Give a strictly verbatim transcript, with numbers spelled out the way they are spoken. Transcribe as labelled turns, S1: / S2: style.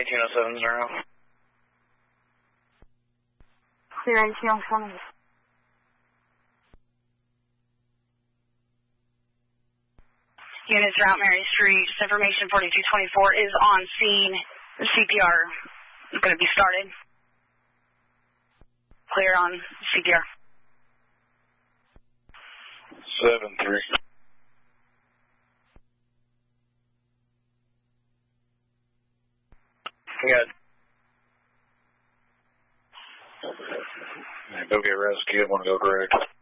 S1: eighteen oh seven zero.
S2: Clear eighteen oh seven.
S3: Units Route Mary Street, information forty-two twenty-four is on scene. The C P R is going to be started. Clear on C P R.
S1: seven three. Good. Go get rescue. I want to go direct.